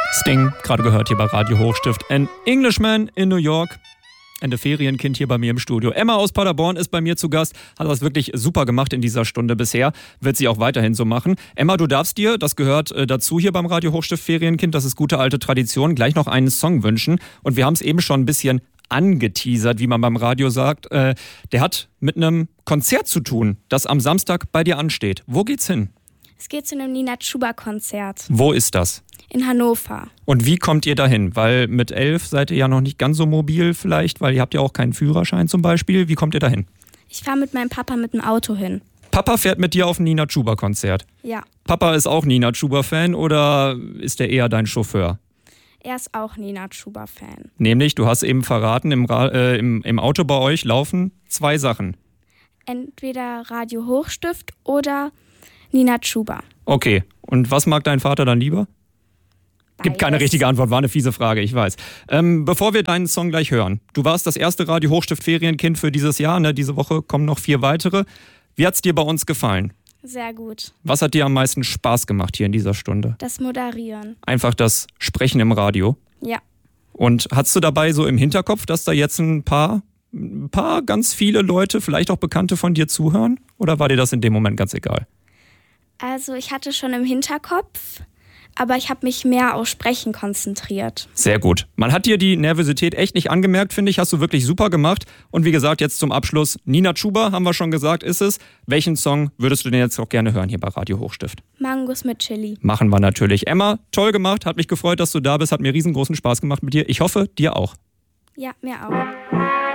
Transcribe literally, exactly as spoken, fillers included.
Sting, gerade gehört hier bei Radio Hochstift. An Englishman in New York. Ein Ferienkind hier bei mir im Studio. Emma aus Paderborn ist bei mir zu Gast. Hat das wirklich super gemacht in dieser Stunde bisher. Wird sie auch weiterhin so machen. Emma, du darfst dir, das gehört äh, dazu hier beim Radio Hochstift Ferienkind, das ist gute alte Tradition, gleich noch einen Song wünschen. Und wir haben es eben schon ein bisschen angeteasert, wie man beim Radio sagt. Äh, der hat mit einem Konzert zu tun, das am Samstag bei dir ansteht. Wo geht's hin? Es geht zu einem Nina Chuba-Konzert. Wo ist das? In Hannover. Und wie kommt ihr dahin? Weil mit elf seid ihr ja noch nicht ganz so mobil vielleicht, weil ihr habt ja auch keinen Führerschein zum Beispiel. Wie kommt ihr dahin? Ich fahre mit meinem Papa mit dem Auto hin. Papa fährt mit dir auf ein Nina Chuba-Konzert? Ja. Papa ist auch Nina Chuba-Fan oder ist er eher dein Chauffeur? Er ist auch Nina Chuba-Fan. Nämlich, du hast eben verraten, im, Ra- äh, im, im Auto bei euch laufen zwei Sachen. Entweder Radio Hochstift oder Nina Chuba. Okay, und was mag dein Vater dann lieber? Gibt keine richtige Antwort, war eine fiese Frage, ich weiß. Ähm, bevor wir deinen Song gleich hören, du warst das erste Radio Hochstift Ferienkind für dieses Jahr, ne? Diese Woche kommen noch vier weitere. Wie hat's dir bei uns gefallen? Sehr gut. Was hat dir am meisten Spaß gemacht hier in dieser Stunde? Das Moderieren. Einfach das Sprechen im Radio? Ja. Und hast du dabei so im Hinterkopf, dass da jetzt ein paar, ein paar ganz viele Leute, vielleicht auch Bekannte von dir zuhören? Oder war dir das in dem Moment ganz egal? Also ich hatte schon im Hinterkopf, aber ich habe mich mehr auf Sprechen konzentriert. Sehr gut. Man hat dir die Nervosität echt nicht angemerkt, finde ich. Hast du wirklich super gemacht. Und wie gesagt, jetzt zum Abschluss, Nina Chuba, haben wir schon gesagt, ist es. Welchen Song würdest du denn jetzt auch gerne hören hier bei Radio Hochstift? Mangos mit Chili. Machen wir natürlich. Emma, toll gemacht. Hat mich gefreut, dass du da bist. Hat mir riesengroßen Spaß gemacht mit dir. Ich hoffe, dir auch. Ja, mir auch.